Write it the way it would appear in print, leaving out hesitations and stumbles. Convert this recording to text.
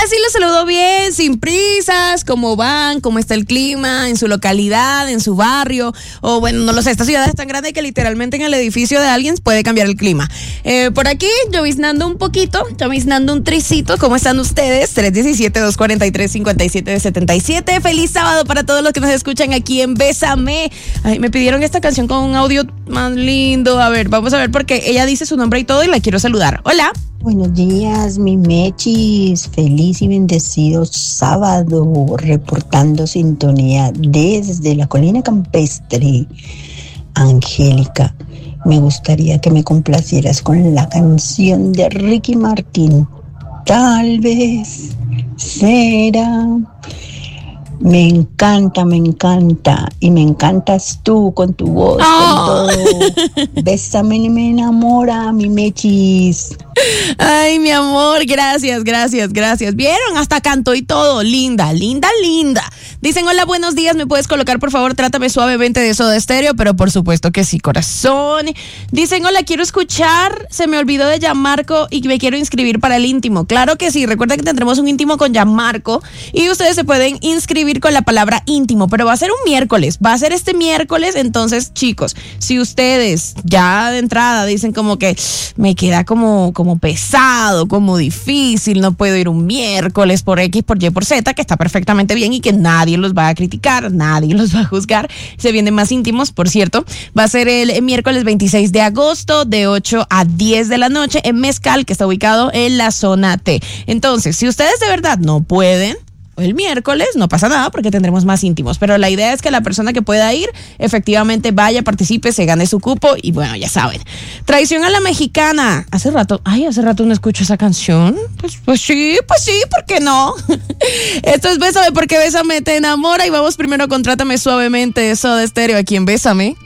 sí los saludo bien, sin prisas, cómo van, cómo está el clima en su localidad, en su barrio, o bueno, no lo sé, esta ciudad es tan grande que literalmente en el edificio de alguien puede cambiar el clima. Por aquí, lloviznando un poquito, lloviznando un tricito, ¿cómo están ustedes? 317-243-5777. Feliz sábado para todos los que nos escuchan aquí en Bésame. Ay, me pidieron esta canción con un audio más lindo. A ver, vamos a ver porque ella dice su nombre y todo y la quiero saludar. Hola. Buenos días, mi Mechis. Feliz y bendecido sábado. Reportando sintonía desde la colina campestre. Angélica, me gustaría que me complacieras con la canción de Ricky Martin. Tal vez será. Me encanta y me encantas tú con tu voz, con todo. Bésame y me enamora, mi Mechis. Ay, mi amor, gracias. ¿Vieron? Hasta canto y todo. Linda. Dicen, hola, buenos días, ¿me puedes colocar, por favor, Trátame Suavemente de Soda Stereo? Pero por supuesto que sí, corazón. Dicen, hola, quiero escuchar, se me olvidó de Gianmarco y me quiero inscribir para el íntimo. Claro que sí, recuerda que tendremos un íntimo con Gianmarco y ustedes se pueden inscribir con la palabra íntimo, pero va a ser un miércoles, va a ser este miércoles. Entonces, chicos, si ustedes ya de entrada dicen como que me queda como pesado, como difícil, no puedo ir un miércoles por X, por Y, por Z, que está perfectamente bien y que nadie los va a criticar, nadie los va a juzgar. Se vienen más íntimos, por cierto. Va a ser el miércoles 26 de agosto de 8 a 10 de la noche en Mezcal, que está ubicado en la zona T. Entonces, si ustedes de verdad no pueden el miércoles, no pasa nada porque tendremos más íntimos, pero la idea es que la persona que pueda ir efectivamente vaya, participe, se gane su cupo y bueno, ya saben. Traición a la mexicana. Hace rato no escucho esa canción. Pues sí, ¿por qué no? Esto es Bésame porque Bésame te enamora y vamos primero con Trátame Suavemente de Soda Stereo aquí en Bésame.